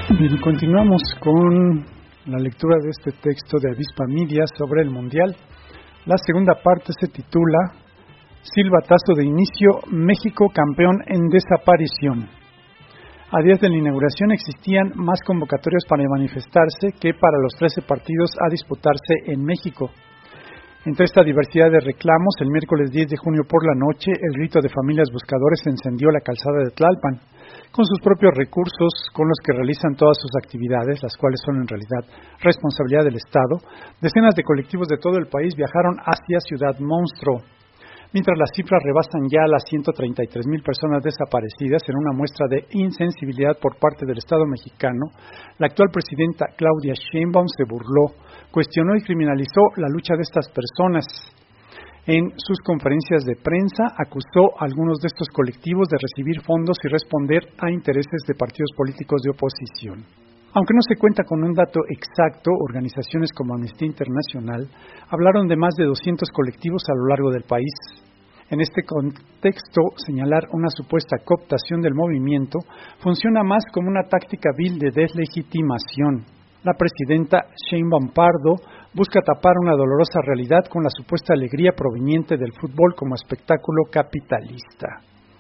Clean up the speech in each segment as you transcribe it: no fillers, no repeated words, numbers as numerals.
Bien, continuamos con la lectura de este texto de Avispa Media sobre el Mundial. La segunda parte se titula Silbatazo de inicio, México campeón en desaparición. A días de la inauguración existían más convocatorias para manifestarse que para los 13 partidos a disputarse en México. Entre esta diversidad de reclamos, el miércoles 10 de junio por la noche, el grito de familias buscadores encendió la calzada de Tlalpan. Con sus propios recursos, con los que realizan todas sus actividades, las cuales son en realidad responsabilidad del Estado, decenas de colectivos de todo el país viajaron hacia Ciudad Monstruo. Mientras las cifras rebasan ya las 133,000 personas desaparecidas en una muestra de insensibilidad por parte del Estado mexicano, la actual presidenta Claudia Sheinbaum se burló, cuestionó y criminalizó la lucha de estas personas. En sus conferencias de prensa acusó a algunos de estos colectivos de recibir fondos y responder a intereses de partidos políticos de oposición. Aunque no se cuenta con un dato exacto, organizaciones como Amnistía Internacional hablaron de más de 200 colectivos a lo largo del país. En este contexto, señalar una supuesta cooptación del movimiento funciona más como una táctica vil de deslegitimación. La presidenta Sheinbaum Pardo busca tapar una dolorosa realidad con la supuesta alegría proveniente del fútbol como espectáculo capitalista.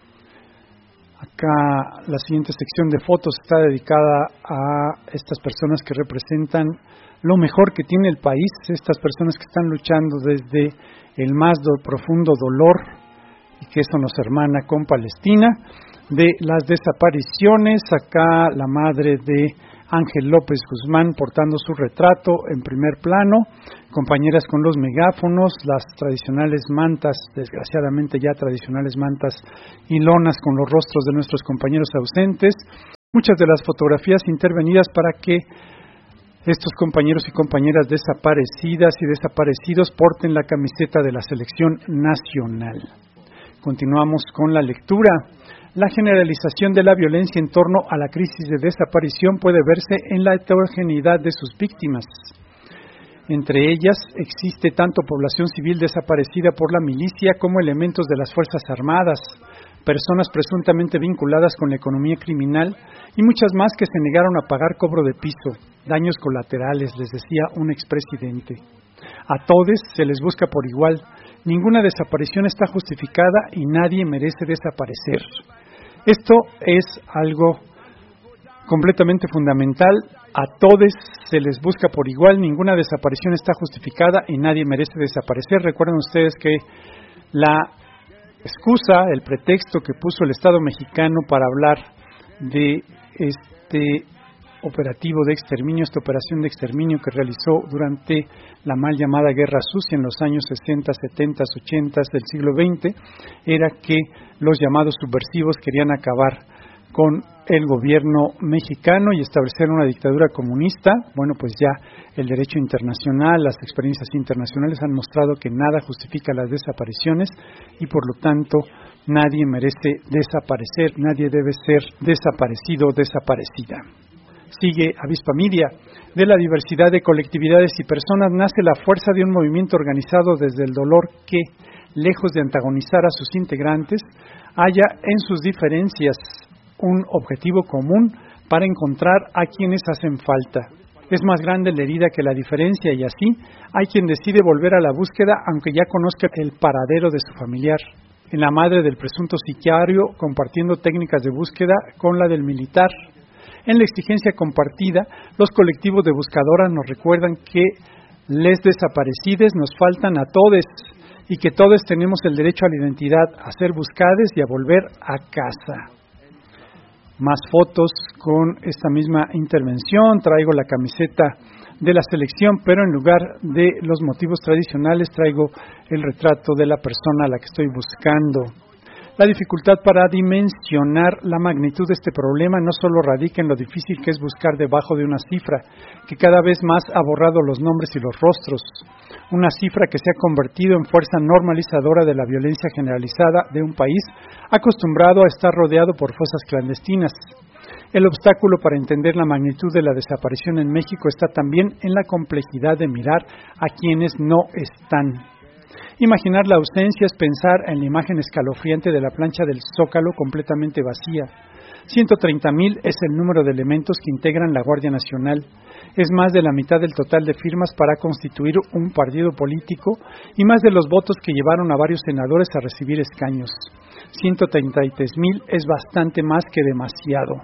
Acá la siguiente sección de fotos está dedicada a estas personas que representan lo mejor que tiene el país, estas personas que están luchando desde el más profundo dolor y que eso nos hermana con Palestina, de las desapariciones. Acá la madre de Ángel López Guzmán portando su retrato en primer plano, compañeras con los megáfonos, las tradicionales mantas, desgraciadamente ya tradicionales mantas y lonas con los rostros de nuestros compañeros ausentes, muchas de las fotografías intervenidas para que estos compañeros y compañeras desaparecidas y desaparecidos porten la camiseta de la selección nacional. Continuamos con la lectura. La generalización de la violencia en torno a la crisis de desaparición puede verse en la heterogeneidad de sus víctimas. Entre ellas existe tanto población civil desaparecida por la milicia como elementos de las Fuerzas Armadas, personas presuntamente vinculadas con la economía criminal y muchas más que se negaron a pagar cobro de piso, daños colaterales, les decía un expresidente. A todos se les busca por igual, ninguna desaparición está justificada y nadie merece desaparecer. Esto es algo completamente fundamental. A todos se les busca por igual, ninguna desaparición está justificada y nadie merece desaparecer. Recuerden ustedes que la excusa, el pretexto que puso el Estado mexicano para hablar de este operativo de exterminio, esta operación de exterminio que realizó durante la mal llamada Guerra Sucia en los años 60, 70, 80 del siglo XX, era que los llamados subversivos querían acabar con el gobierno mexicano y establecer una dictadura comunista. Bueno, pues ya el derecho internacional, las experiencias internacionales han mostrado que nada justifica las desapariciones y por lo tanto nadie merece desaparecer, nadie debe ser desaparecido o desaparecida. Sigue Avispa Media. De la diversidad de colectividades y personas nace la fuerza de un movimiento organizado desde el dolor que, lejos de antagonizar a sus integrantes, halla en sus diferencias un objetivo común para encontrar a quienes hacen falta. Es más grande la herida que la diferencia y así hay quien decide volver a la búsqueda aunque ya conozca el paradero de su familiar. En la madre del presunto sicario compartiendo técnicas de búsqueda con la del militar. En la exigencia compartida, los colectivos de buscadoras nos recuerdan que les desaparecides nos faltan a todos y que todos tenemos el derecho a la identidad, a ser buscades y a volver a casa. Más fotos con esta misma intervención. Traigo la camiseta de la selección, pero en lugar de los motivos tradicionales traigo el retrato de la persona a la que estoy buscando. La dificultad para dimensionar la magnitud de este problema no solo radica en lo difícil que es buscar debajo de una cifra, que cada vez más ha borrado los nombres y los rostros, una cifra que se ha convertido en fuerza normalizadora de la violencia generalizada de un país acostumbrado a estar rodeado por fosas clandestinas. El obstáculo para entender la magnitud de la desaparición en México está también en la complejidad de mirar a quienes no están. Imaginar la ausencia es pensar en la imagen escalofriante de la plancha del Zócalo completamente vacía. 130,000 es el número de elementos que integran la Guardia Nacional. Es más de la mitad del total de firmas para constituir un partido político y más de los votos que llevaron a varios senadores a recibir escaños. 133,000 es bastante más que demasiado.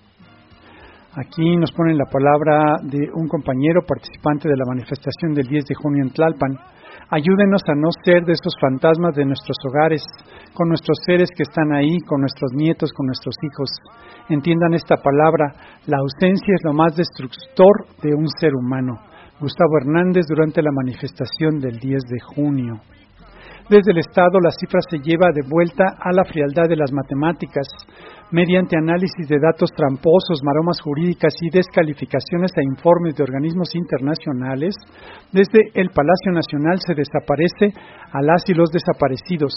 Aquí nos ponen la palabra de un compañero participante de la manifestación del 10 de junio en Tlalpan. Ayúdenos a no ser de esos fantasmas de nuestros hogares, con nuestros seres que están ahí, con nuestros nietos, con nuestros hijos. Entiendan esta palabra, la ausencia es lo más destructor de un ser humano. Gustavo Hernández durante la manifestación del 10 de junio. Desde el Estado, la cifra se lleva de vuelta a la frialdad de las matemáticas, mediante análisis de datos tramposos, maromas jurídicas y descalificaciones a informes de organismos internacionales. Desde el Palacio Nacional se desaparece a las y los desaparecidos.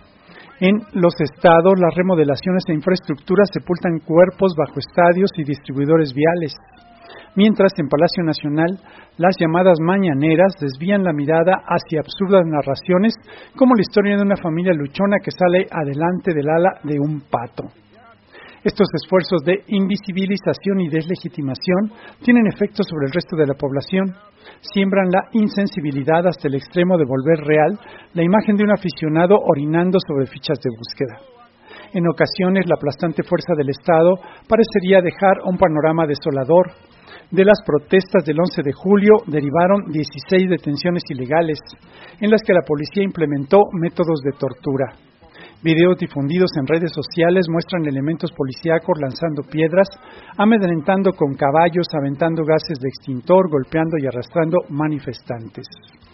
En los estados, las remodelaciones e infraestructuras sepultan cuerpos bajo estadios y distribuidores viales. Mientras, en Palacio Nacional, las llamadas mañaneras desvían la mirada hacia absurdas narraciones, como la historia de una familia luchona que sale adelante del ala de un pato. Estos esfuerzos de invisibilización y deslegitimación tienen efectos sobre el resto de la población. Siembran la insensibilidad hasta el extremo de volver real la imagen de un aficionado orinando sobre fichas de búsqueda. En ocasiones, la aplastante fuerza del Estado parecería dejar un panorama desolador. De las protestas del 11 de julio derivaron 16 detenciones ilegales, en las que la policía implementó métodos de tortura. Videos difundidos en redes sociales muestran elementos policíacos lanzando piedras, amedrentando con caballos, aventando gases de extintor, golpeando y arrastrando manifestantes.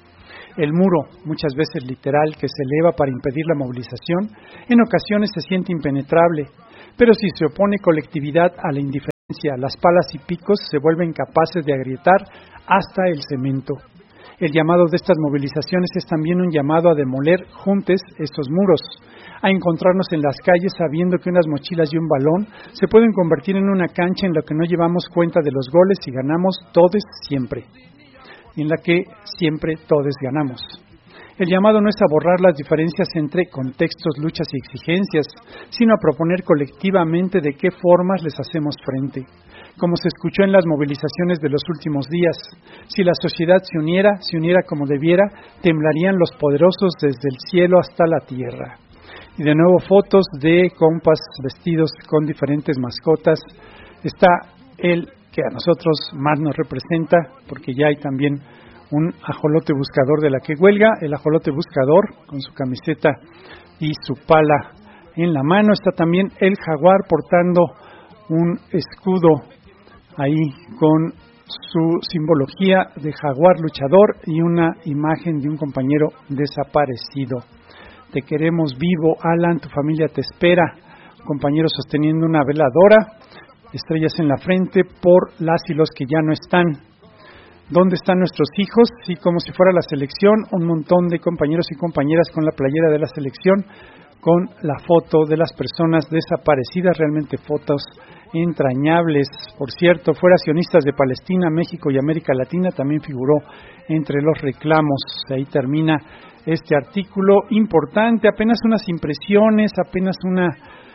El muro, muchas veces literal, que se eleva para impedir la movilización, en ocasiones se siente impenetrable, pero si se opone colectividad a la indiferencia, las palas y picos se vuelven capaces de agrietar hasta el cemento. El llamado de estas movilizaciones es también un llamado a demoler juntos estos muros, a encontrarnos en las calles sabiendo que unas mochilas y un balón se pueden convertir en una cancha en la que no llevamos cuenta de los goles y ganamos todos siempre, en la que siempre todos ganamos. El llamado no es a borrar las diferencias entre contextos, luchas y exigencias, sino a proponer colectivamente de qué formas les hacemos frente. Como se escuchó en las movilizaciones de los últimos días, si la sociedad se uniera como debiera, temblarían los poderosos desde el cielo hasta la tierra. Y de nuevo fotos de compas vestidos con diferentes mascotas. Está el que a nosotros más nos representa, porque ya hay también un ajolote buscador de la que huelga, el ajolote buscador con su camiseta y su pala en la mano. Está también el jaguar portando un escudo ahí con su simbología de jaguar luchador y una imagen de un compañero desaparecido. Te queremos vivo, Alan, tu familia te espera. Compañero sosteniendo una veladora, estrellas en la frente por las y los que ya no están. ¿Dónde están nuestros hijos? Sí, como si fuera la selección, un montón de compañeros y compañeras con la playera de la selección, con la foto de las personas desaparecidas, realmente fotos entrañables. Por cierto, fuera sionistas de Palestina, México y América Latina también figuró entre los reclamos. Ahí termina este artículo importante, apenas unas impresiones, apenas una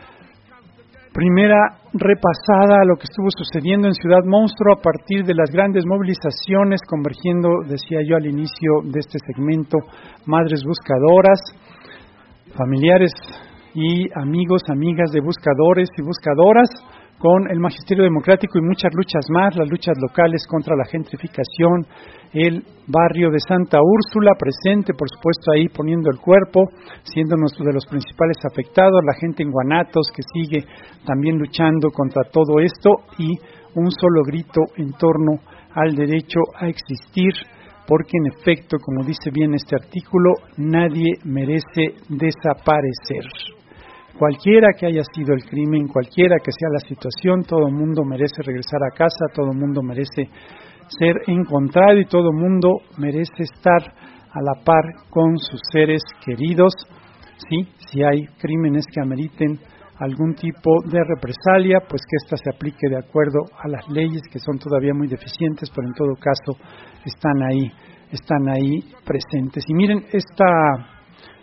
primera repasada a lo que estuvo sucediendo en Ciudad Monstruo a partir de las grandes movilizaciones, convergiendo, decía yo al inicio de este segmento, madres buscadoras, familiares y amigos, amigas de buscadores y buscadoras, con el Magisterio Democrático y muchas luchas más, las luchas locales contra la gentrificación, el barrio de Santa Úrsula presente, por supuesto, ahí poniendo el cuerpo, siendo uno de los principales afectados, la gente en Guanatos que sigue también luchando contra todo esto y un solo grito en torno al derecho a existir, porque en efecto, como dice bien este artículo, nadie merece desaparecer. Cualquiera que haya sido el crimen, cualquiera que sea la situación, todo el mundo merece regresar a casa, todo el mundo merece ser encontrado y todo el mundo merece estar a la par con sus seres queridos. Sí, si hay crímenes que ameriten algún tipo de represalia, pues que ésta se aplique de acuerdo a las leyes que son todavía muy deficientes, pero en todo caso están ahí presentes. Y miren, esta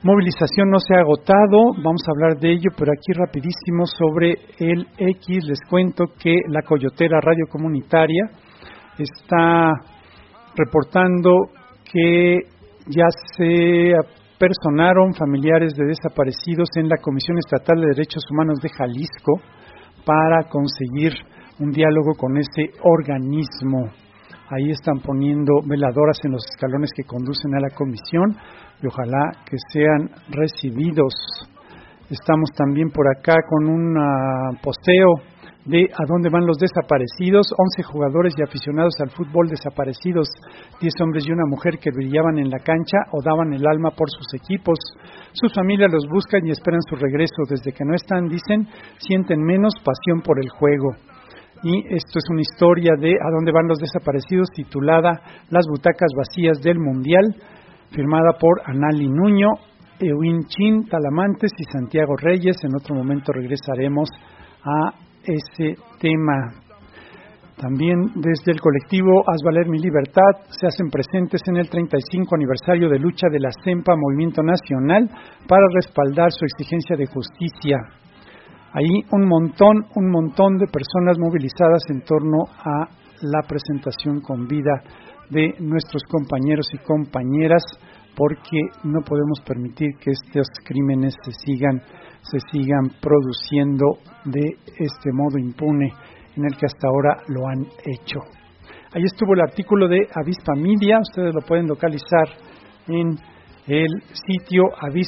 movilización no se ha agotado, vamos a hablar de ello, pero aquí rapidísimo sobre el X, les cuento que la Coyotera Radio Comunitaria está reportando que ya se personaron familiares de desaparecidos en la Comisión Estatal de Derechos Humanos de Jalisco para conseguir un diálogo con este organismo. Ahí están poniendo veladoras en los escalones que conducen a la comisión y ojalá que sean recibidos. Estamos también por acá con un posteo de a dónde van los desaparecidos. 11 jugadores y aficionados al fútbol desaparecidos, 10 hombres y una mujer que brillaban en la cancha o daban el alma por sus equipos. Sus familias los buscan y esperan su regreso. Desde que no están, dicen, sienten menos pasión por el juego. Y esto es una historia de a dónde van los desaparecidos, titulada Las butacas vacías del Mundial, firmada por Anali Nuño, Ewin Chin Talamantes y Santiago Reyes. En otro momento regresaremos a ese tema. También desde el colectivo Haz Valer Mi Libertad se hacen presentes en el 35 aniversario de lucha de la CEMPA Movimiento Nacional para respaldar su exigencia de justicia. Ahí un montón de personas movilizadas en torno a la presentación con vida de nuestros compañeros y compañeras, porque no podemos permitir que estos crímenes se sigan produciendo de este modo impune en el que hasta ahora lo han hecho. Ahí estuvo el artículo de Avispa Media, ustedes lo pueden localizar en el sitio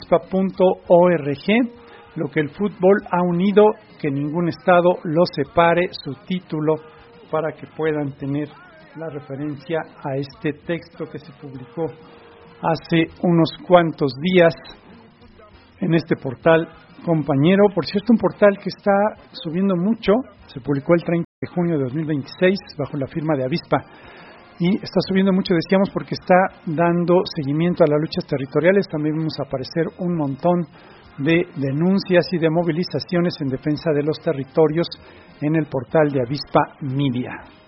avispa.org. Lo que el fútbol ha unido, que ningún estado lo separe, su título, para que puedan tener la referencia a este texto que se publicó hace unos cuantos días en este portal compañero. Por cierto, un portal que está subiendo mucho, se publicó el 30 de junio de 2026 bajo la firma de Avispa. Y está subiendo mucho, decíamos, porque está dando seguimiento a las luchas territoriales. También vamos a aparecer un montón de denuncias y de movilizaciones en defensa de los territorios en el portal de Avispa Media.